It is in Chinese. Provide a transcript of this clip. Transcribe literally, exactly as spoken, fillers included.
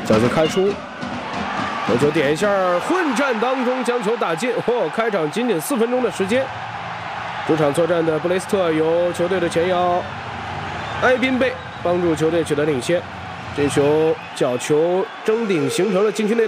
角球开出，头球点一下，混战当中将球打进。哦，开场仅仅四分钟的时间，主场作战的布雷斯特由球队的前腰埃宾贝帮助球队取得领先。这球角球争顶形成了禁区内